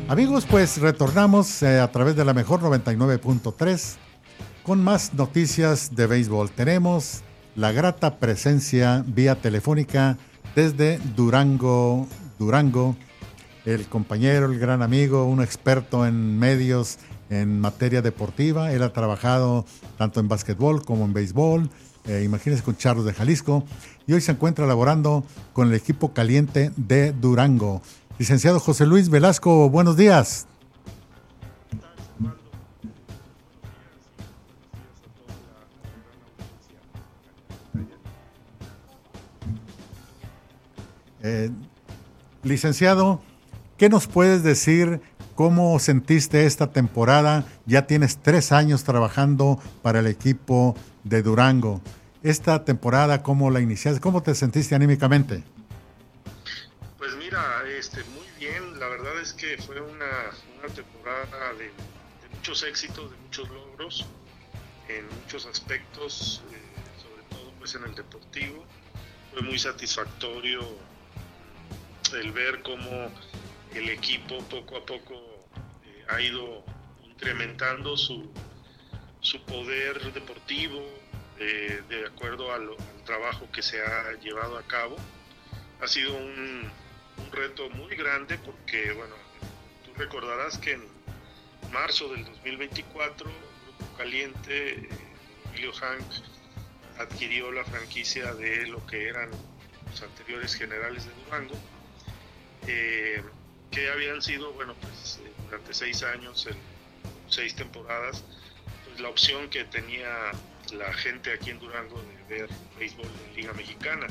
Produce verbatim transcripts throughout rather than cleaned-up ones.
Amigos, pues retornamos eh, a través de la mejor noventa y nueve punto tres con más noticias de béisbol. Tenemos la grata presencia vía telefónica desde Durango, Durango, el compañero, el gran amigo, un experto en medios en materia deportiva. Él ha trabajado tanto en básquetbol como en béisbol, eh, imagínense, con Charros de Jalisco, y hoy se encuentra laborando con el equipo caliente de Durango. Licenciado José Luis Velasco, buenos días. Eh, licenciado, ¿qué nos puedes decir? ¿Cómo sentiste esta temporada? Ya tienes tres años trabajando para el equipo de Durango. Esta temporada, ¿cómo la iniciaste? ¿Cómo te sentiste anímicamente? Pues mira, este, muy bien. La verdad es que fue una, una temporada de, de muchos éxitos, de muchos logros, en muchos aspectos, eh, sobre todo pues en el deportivo. Fue muy satisfactorio el ver cómo el equipo poco a poco eh, ha ido incrementando su, su poder deportivo eh, de acuerdo al, al trabajo que se ha llevado a cabo. Ha sido un, un reto muy grande porque, bueno, tú recordarás que en marzo del dos mil veinticuatro, Grupo Caliente, eh, Emilio Hank adquirió la franquicia de lo que eran los anteriores Generales de Durango, eh, que habían sido, bueno, pues eh, durante seis años, en seis temporadas, pues la opción que tenía la gente aquí en Durango de ver béisbol en Liga Mexicana.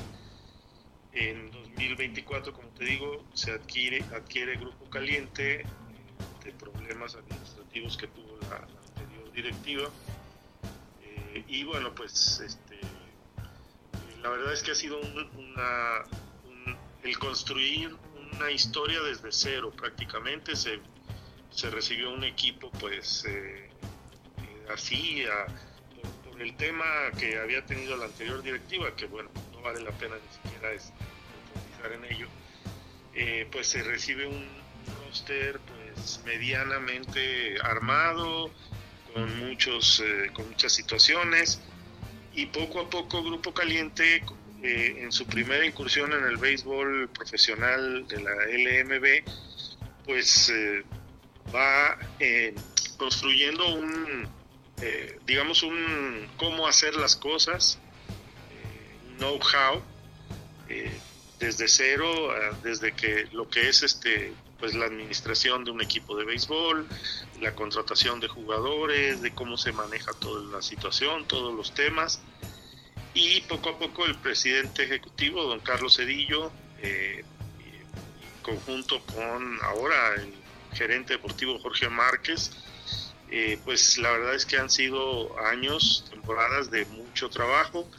En dos mil veinticuatro, como te digo, se adquiere, adquiere Grupo Caliente, eh, de problemas administrativos que tuvo la, la anterior directiva. Eh, y bueno, pues este, eh, la verdad es que ha sido un, una, un, el construir una historia desde cero prácticamente. Se, se recibió un equipo pues eh, eh, así, a, por, por el tema que había tenido la anterior directiva, que bueno, no vale la pena ni siquiera es, profundizar en ello. Eh, pues se recibe un roster pues medianamente armado, con muchos eh, con muchas situaciones, y poco a poco Grupo Caliente eh, en su primera incursión en el béisbol profesional de la L M B pues eh, va eh, construyendo un eh, digamos un cómo hacer las cosas, eh, know-how eh, desde cero, eh, desde que lo que es este pues la administración de un equipo de béisbol, la contratación de jugadores, de cómo se maneja toda la situación, todos los temas. Y poco a poco el presidente ejecutivo, don Carlos Cedillo, eh, en conjunto con ahora el gerente deportivo Jorge Márquez, eh, pues la verdad es que han sido años, temporadas de mucho trabajo,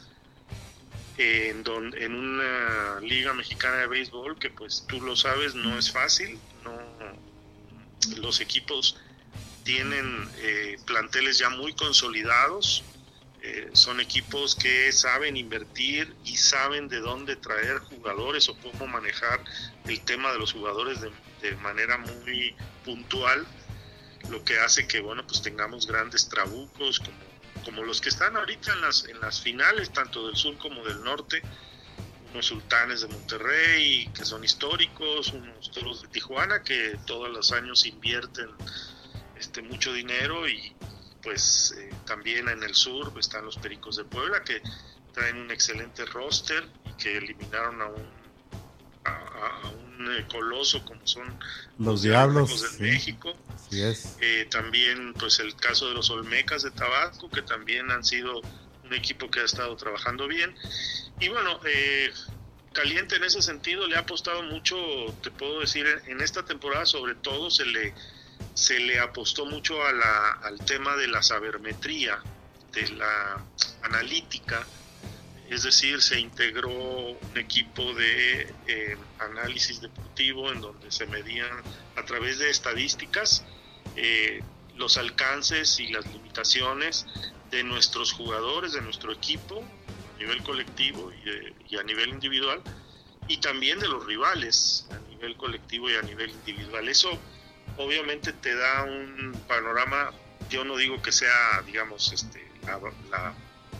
eh, en, don, en una liga mexicana de béisbol que pues tú lo sabes, no es fácil. No, los equipos tienen eh, planteles ya muy consolidados. Eh, son equipos que saben invertir y saben de dónde traer jugadores o cómo manejar el tema de los jugadores de, de manera muy puntual, lo que hace que bueno pues tengamos grandes trabucos como, como los que están ahorita en las, en las finales, tanto del sur como del norte, unos Sultanes de Monterrey que son históricos, unos Toros de Tijuana que todos los años invierten este, mucho dinero, y pues eh, también en el sur están los Pericos de Puebla que traen un excelente roster y que eliminaron a un a, a un eh, coloso como son los, los Diablos, Diablos de sí. México. Sí es. Eh, también pues el caso de los Olmecas de Tabasco, que también han sido un equipo que ha estado trabajando bien. Y bueno, eh, Caliente en ese sentido le ha apostado mucho, te puedo decir, en, en esta temporada sobre todo se le se le apostó mucho a la, al tema de la sabermetría, de la analítica, es decir, se integró un equipo de eh, análisis deportivo en donde se medían a través de estadísticas eh, los alcances y las limitaciones de nuestros jugadores, de nuestro equipo a nivel colectivo y, de, y a nivel individual, y también de los rivales a nivel colectivo y a nivel individual. Eso obviamente te da un panorama. Yo no digo que sea, digamos, este, la, la,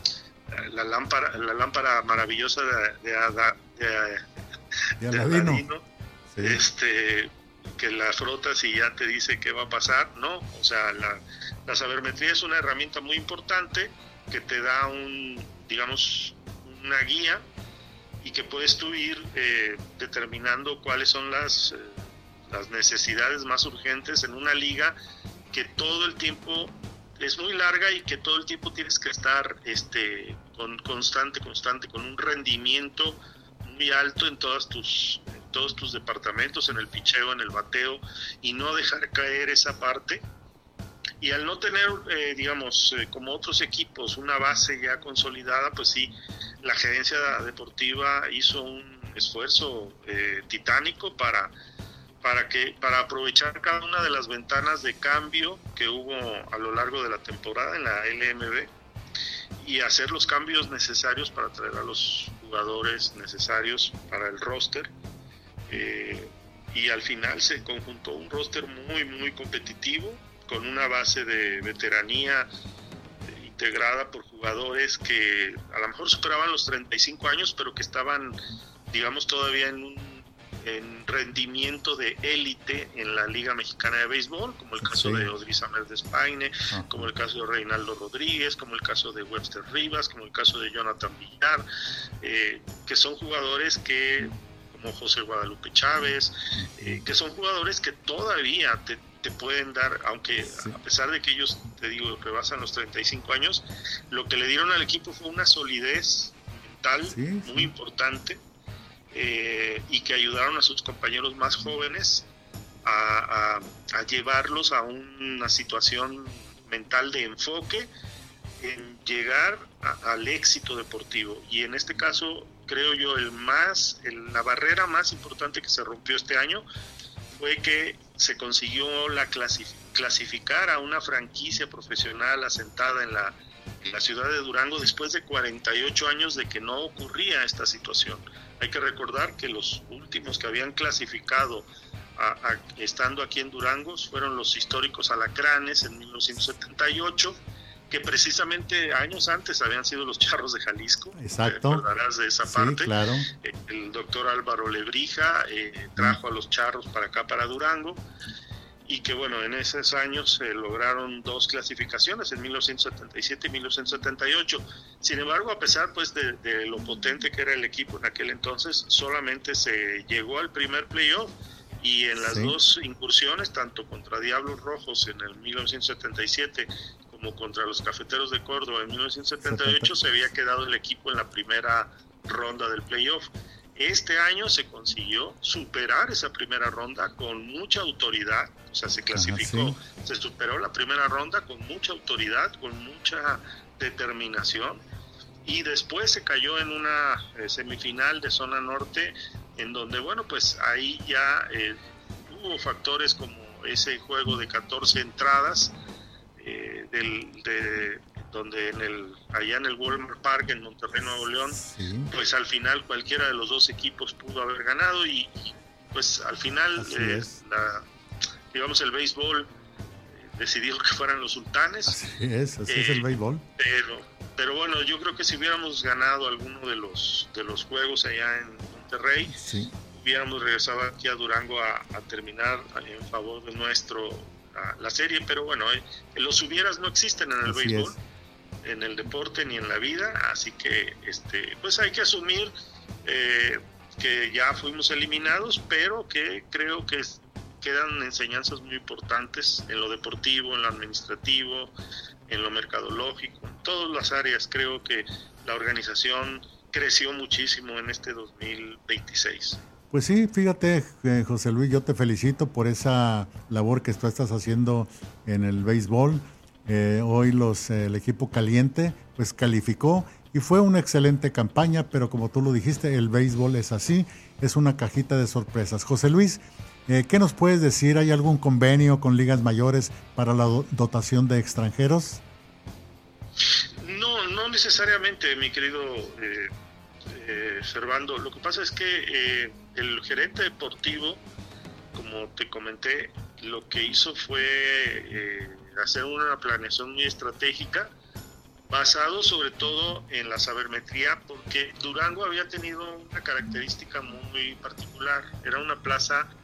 la lámpara, la lámpara maravillosa de, de, de, de, de Aladino, sí. este, que la frotas y ya te dice qué va a pasar, no, o sea, la, la sabermetría es una herramienta muy importante que te da un, digamos, una guía y que puedes tú ir eh, determinando cuáles son las, eh, las necesidades más urgentes en una liga que todo el tiempo es muy larga y que todo el tiempo tienes que estar este, con, constante, constante, con un rendimiento muy alto en todas tus, en todos tus departamentos, en el picheo, en el bateo, y no dejar caer esa parte. Y al no tener, eh, digamos, eh, como otros equipos, una base ya consolidada, pues sí, la gerencia deportiva hizo un esfuerzo eh, titánico para, para, que, para aprovechar cada una de las ventanas de cambio que hubo a lo largo de la temporada en la L M B y hacer los cambios necesarios para traer a los jugadores necesarios para el roster. Eh, y al final se conjuntó un roster muy, muy competitivo, con una base de veteranía integrada por jugadores que a lo mejor superaban los treinta y cinco años, pero que estaban, digamos, todavía en un en rendimiento de élite en la Liga Mexicana de Béisbol, como el caso sí. de Odriz Amer de Espaine, uh-huh. como el caso de Reinaldo Rodríguez, como el caso de Webster Rivas, como el caso de Jonathan Villar, eh, que son jugadores que, como José Guadalupe Chávez, eh, que son jugadores que todavía te, te pueden dar, aunque sí. a pesar de que ellos, te digo, rebasan los treinta y cinco años, lo que le dieron al equipo fue una solidez mental sí, muy sí. importante. Eh, y que ayudaron a sus compañeros más jóvenes a, a, a llevarlos a una situación mental de enfoque en llegar a, al éxito deportivo. Y en este caso, creo yo, el más, el, la barrera más importante que se rompió este año fue que se consiguió la clasif- clasificar a una franquicia profesional asentada en la, en la ciudad de Durango después de cuarenta y ocho años de que no ocurría esta situación. Hay que recordar que los últimos que habían clasificado a, a, estando aquí en Durango fueron los históricos Alacranes en mil novecientos setenta y ocho, que precisamente años antes habían sido los Charros de Jalisco. Exacto. Te acordarás de esa sí, parte. Claro. Eh, el doctor Álvaro Lebrija eh, trajo mm. a los Charros para acá, para Durango, y que bueno, en esos años se eh, lograron dos clasificaciones, en mil novecientos setenta y siete y mil novecientos setenta y ocho. Sin embargo, a pesar pues de, de lo potente que era el equipo en aquel entonces, solamente se llegó al primer playoff, y en las sí. dos incursiones, tanto contra Diablos Rojos en el mil novecientos setenta y siete como contra los Cafeteros de Córdoba en mil novecientos setenta y ocho, setenta. Se había quedado el equipo en la primera ronda del playoff. Este año se consiguió superar esa primera ronda con mucha autoridad, o sea, se clasificó, Ajá, sí. se superó la primera ronda con mucha autoridad, con mucha determinación, y después se cayó en una eh, semifinal de zona norte, en donde, bueno, pues ahí ya eh, hubo factores como ese juego de catorce entradas, eh, del, de... donde en el allá en el Walmart Park en Monterrey, Nuevo León, sí. pues al final cualquiera de los dos equipos pudo haber ganado, y, y pues al final eh, la, digamos el béisbol eh, decidió que fueran los sultanes. Así es, así eh, es el béisbol. Pero, pero bueno, yo creo que si hubiéramos ganado alguno de los de los juegos allá en Monterrey, sí. hubiéramos regresado aquí a Durango a, a terminar en favor de nuestro la, la serie, pero bueno, eh, los hubieras no existen en el así béisbol. Es. En el deporte ni en la vida, así que este pues hay que asumir eh, que ya fuimos eliminados, pero que creo que es, quedan enseñanzas muy importantes en lo deportivo, en lo administrativo, en lo mercadológico, en todas las áreas. Creo que la organización creció muchísimo en este dos mil veintiséis. Pues sí, fíjate, eh, José Luis, yo te felicito por esa labor que tú estás haciendo en el béisbol. Eh, hoy los, eh, el equipo caliente pues calificó y fue una excelente campaña, pero como tú lo dijiste, el béisbol es así, es una cajita de sorpresas. José Luis, eh, ¿qué nos puedes decir? ¿Hay algún convenio con ligas mayores para la do- dotación de extranjeros? No, no necesariamente, mi querido eh, eh, Servando. Lo que pasa es que eh, el gerente deportivo, como te comenté, lo que hizo fue eh, hacer una planeación muy estratégica, basado sobre todo en la sabermetría, porque Durango había tenido una característica muy particular. Era una plaza